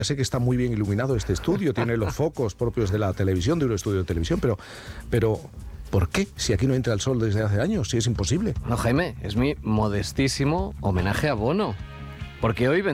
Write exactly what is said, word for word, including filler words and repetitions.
sé que está muy bien iluminado este estudio, tiene los focos propios de la televisión, de un estudio de televisión, pero, pero ¿por qué? Si aquí no entra el sol desde hace años, si es imposible. No, Jaime, es mi modestísimo homenaje a Bono. Porque hoy